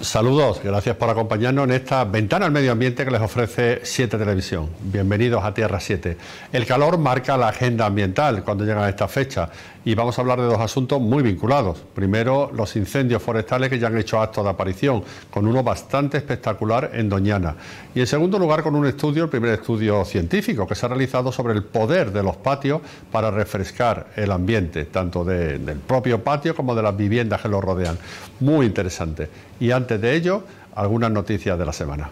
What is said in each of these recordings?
Saludos, gracias por acompañarnos en esta ventana al medio ambiente que les ofrece 7 Televisión. Bienvenidos a Tierra 7. El calor marca la agenda ambiental cuando llegan a esta fecha y vamos a hablar de dos asuntos muy vinculados. Primero, los incendios forestales que ya han hecho acto de aparición, con uno bastante espectacular en Doñana. Y en segundo lugar, con un estudio, el primer estudio científico que se ha realizado sobre el poder de los patios para refrescar el ambiente, tanto del propio patio como de las viviendas que lo rodean. Muy interesante. Y antes de ello, algunas noticias de la semana.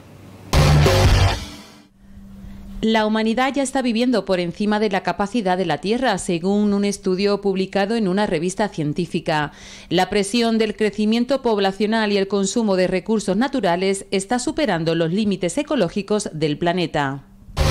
La humanidad ya está viviendo por encima de la capacidad de la Tierra, según un estudio publicado en una revista científica. La presión del crecimiento poblacional y el consumo de recursos naturales está superando los límites ecológicos del planeta.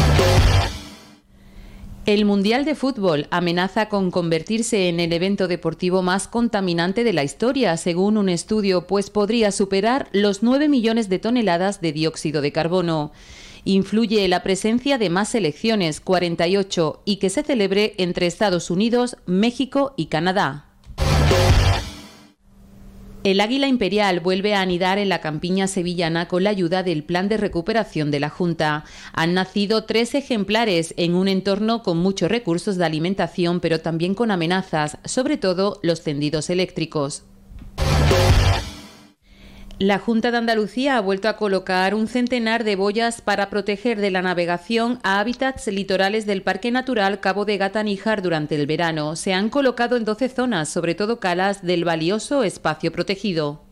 El Mundial de Fútbol amenaza con convertirse en el evento deportivo más contaminante de la historia, según un estudio, pues podría superar los 9 millones de toneladas de dióxido de carbono. Influye la presencia de más selecciones, 48, y que se celebre entre Estados Unidos, México y Canadá. El águila imperial vuelve a anidar en la campiña sevillana con la ayuda del Plan de Recuperación de la Junta. Han nacido 3 ejemplares en un entorno con muchos recursos de alimentación, pero también con amenazas, sobre todo los tendidos eléctricos. La Junta de Andalucía ha vuelto a colocar un centenar de boyas para proteger de la navegación a hábitats litorales del Parque Natural Cabo de Gata-Níjar durante el verano. Se han colocado en 12 zonas, sobre todo calas del valioso espacio protegido.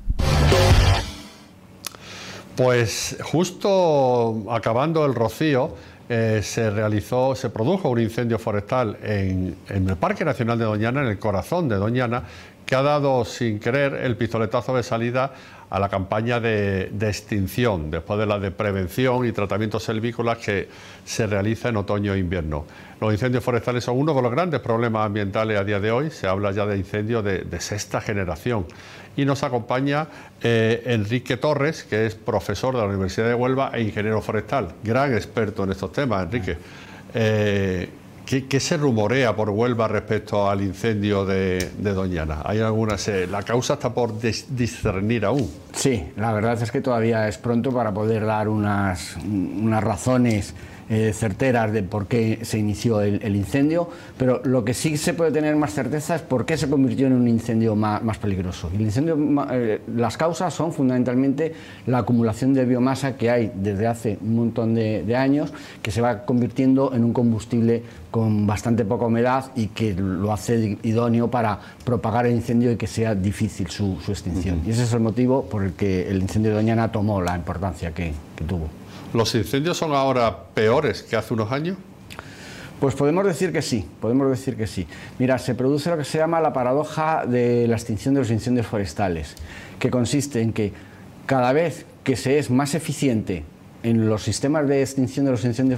Pues justo acabando el rocío, se produjo un incendio forestal en el Parque Nacional de Doñana, en el corazón de Doñana, que ha dado sin querer el pistoletazo de salida a la campaña de extinción, después de la de prevención y tratamientos silvícolas que se realiza en otoño e invierno. Los incendios forestales son uno de los grandes problemas ambientales a día de hoy. Se habla ya de incendios de 6ª generación. Y nos acompaña Enrique Torres, que es profesor de la Universidad de Huelva e ingeniero forestal, gran experto en estos temas. Enrique, ¿qué se rumorea por Huelva respecto al incendio de Doñana? ¿Hay la causa está por discernir aún? Sí, la verdad es que todavía es pronto para poder dar unas razones certeras de por qué se inició el incendio, pero lo que sí se puede tener más certeza es por qué se convirtió en un incendio más peligroso. El incendio, las causas son fundamentalmente la acumulación de biomasa que hay desde hace un montón de años, que se va convirtiendo en un combustible con bastante poca humedad y que lo hace idóneo para propagar el incendio y que sea difícil su extinción. Y ese es el motivo por el que el incendio de Doñana tomó la importancia que tuvo. ¿Los incendios son ahora peores que hace unos años? Pues podemos decir que sí, Mira, se produce lo que se llama la paradoja de la extinción de los incendios forestales, que consiste en que cada vez que se es más eficiente en los sistemas de extinción de los incendios